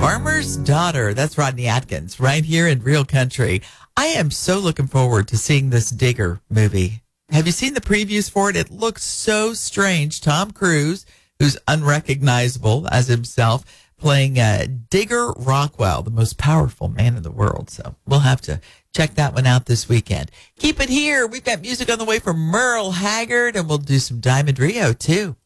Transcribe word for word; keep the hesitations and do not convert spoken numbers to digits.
Farmer's Daughter. That's Rodney Atkins right here in Real Country. I am so looking forward to seeing this Digger movie. Have you seen the previews for it? It looks so strange. Tom Cruise, who's unrecognizable as himself, playing uh, Digger Rockwell, the most powerful man in the world. So we'll have to check that one out this weekend. Keep it here. We've got music on the way from Merle Haggard, and we'll do some Diamond Rio, too.